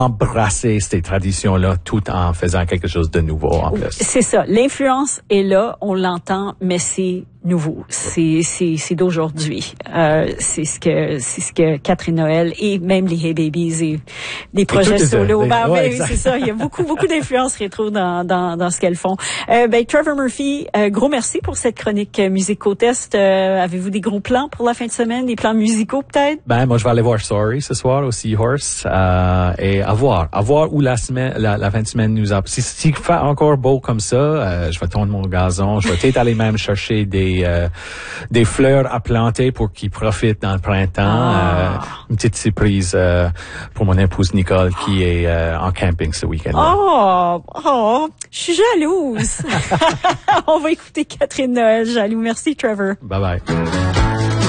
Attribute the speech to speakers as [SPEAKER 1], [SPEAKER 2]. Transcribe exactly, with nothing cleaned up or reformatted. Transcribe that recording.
[SPEAKER 1] embrasser ces traditions-là tout en faisant quelque chose de nouveau en plus.
[SPEAKER 2] C'est ça. L'influence est là, on l'entend, mais c'est nouveau. C'est c'est c'est d'aujourd'hui. Euh, c'est ce que c'est ce que Catherine Noël et même les Hey Babies et les projets solo. Ben
[SPEAKER 1] ouais,
[SPEAKER 2] oui, c'est ça. Il y a beaucoup beaucoup d'influence rétro dans dans dans ce qu'elles font. Euh, ben Trevor Murphy, euh, gros merci pour cette chronique euh, musico-test. Euh, avez-vous des gros plans pour la fin de semaine, des plans musicaux peut-être?
[SPEAKER 1] Ben moi je vais aller voir Sorry ce soir au Seahorse euh, et à voir, à voir où la semaine la, la fin de semaine nous a. Si s'il fait encore beau comme ça, euh, je vais tondre mon gazon. Je vais peut-être aller même chercher des Euh, des fleurs à planter pour qu'ils profitent dans le printemps.
[SPEAKER 2] Ah.
[SPEAKER 1] Euh, une petite surprise euh, pour mon épouse Nicole qui est euh, en camping ce week-end.
[SPEAKER 2] Oh, oh, je suis jalouse. On va écouter Catherine Noël, jaloux. Merci, Trevor.
[SPEAKER 1] Bye bye.